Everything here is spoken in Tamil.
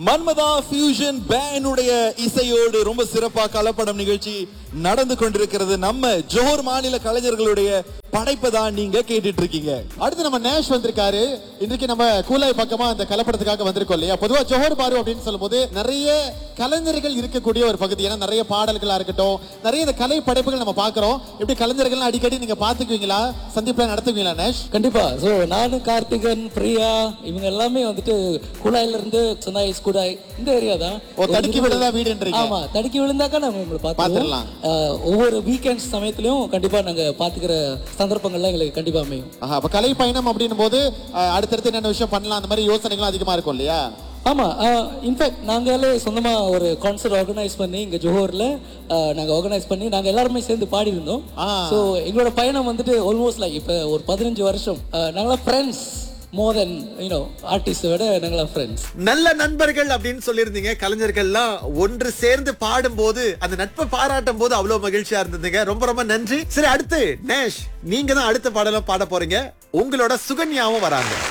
மன்மதா ஃபியூஷன் பேண்டுடைய இசையோடு ரொம்ப சிறப்பா கலப்படம் நிகழ்ச்சி நடந்து கொண்டிருக்கிறது. நம்ம ஜோஹர் மாநில கலைஞர்களுடைய படைப்பை தான் நீங்க கேட்டுட்டு இருக்கீங்க. அடுத்து நம்ம நேஷ் வந்திருக்காரு. இன்றைக்கு நம்ம கூலாய் பக்கமா அந்த கலப்படத்துக்காக வந்திருக்கோம் இல்லையா. பொதுவா ஜோஹர் பாரு அப்படின்னு சொல்லும்போது நிறைய கலைஞர்கள் இருக்கக்கூடிய ஒரு பகுதி. ஏன்னா நிறைய பாடல்களா இருக்கட்டும், நிறைய இந்த கலை படைப்புகள் நம்ம பாக்குறோம். எப்படி கலைஞர்கள் அடிக்கடி நீங்க பாத்துக்குவீங்களா, சந்திப்புல நடத்துவீங்களா நேஷ்? கண்டிப்பா. சோ நானும் கார்த்திகன், பிரியா இவங்க எல்லாமே வந்துட்டு கூலாயில இருந்து சொன்னாய் ஸ்கூடாய் இந்த ஏரியா தான். தடுக்கி விழுந்தா வீடுன்றீங்க. ஆமா, தடுக்கி விழுந்தாக்கா நம்ம பாத்துடலாம். ஒவ்வொரு வீக்கெண்ட்ஸ் சமயத்திலயும் கண்டிப்பா நாங்க பாத்துக்கிற சந்தர்ப்பங்கள்லாம் எங்களுக்கு கண்டிப்பா அமையும். அப்ப கலை பயணம் அப்படின்னும் போது அடுத்தடுத்து என்னென்ன விஷயம் பண்ணலாம் அந்த மாதிரி யோசனைகள் அதிகமா இருக்கும் இல்லையா? ஆமா, இன்ஃபேக்ட் நாங்களே சொந்தமா ஒரு கான்சர்ட் ஆர்கனைஸ் பண்ணி இங்க ஜோஹர்ல நாங்க ஆர்கனைஸ் பண்ணி நாங்க எல்லாருமே சேர்ந்து பாடி இருந்தோம். சோ எங்களோட பயணம் வந்துட்டு ஆல்மோஸ்ட் லைக் இப்ப ஒரு 15 வருஷம் நாங்களா ஃப்ரெண்ட்ஸ் மோர் தென் ஆர்டிஸ்ட் விட நாங்களா ஃப்ரெண்ட்ஸ். நல்ல நண்பர்கள் அப்படின்னு சொல்லியிருந்தீங்க. கலைஞர்கள்லாம் ஒன்று சேர்ந்து பாடும் போது அந்த நட்பை பாராட்டும் போது அவ்வளவு மகிழ்ச்சியா இருந்ததுங்க. ரொம்ப ரொம்ப நன்றி. சரி, அடுத்து நேஷ், நீங்க தான் அடுத்த பாடலாம் பாட போறீங்க. உங்களோட சுகன்யாவும் வராங்க.